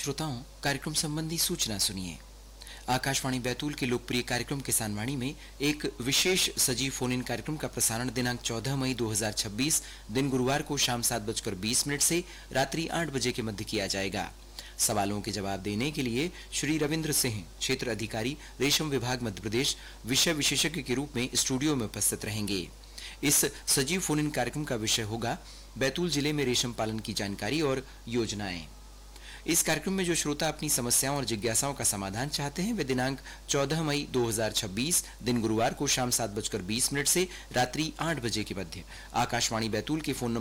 श्रोताओं, कार्यक्रम संबंधी सूचना सुनिए। आकाशवाणी बैतूल के लोकप्रिय कार्यक्रम किसान वाणी में एक विशेष सजीव फोन इन कार्यक्रम का प्रसारण दिनांक 14 मई 2026 दिन गुरुवार को शाम 7:20 से रात्रि 8 बजे के मध्य किया जाएगा। सवालों के जवाब देने के लिए श्री रविंद्र सिंह, क्षेत्र अधिकारी, रेशम विभाग मध्य प्रदेश, विषय विशेषज्ञ के रूप में स्टूडियो में उपस्थित रहेंगे। इस सजीव फोन इन कार्यक्रम का विषय होगा बैतूल जिले में रेशम पालन की जानकारी और योजनाएं। इस कार्यक्रम में जो श्रोता अपनी समस्याओं और जिज्ञासाओं का समाधान चाहते हैं वे दिनांक 14 मई 2026 दिन गुरुवार को शाम 7:20 से रात्रि 8 बजे के मध्य आकाशवाणी बैतूल के फोन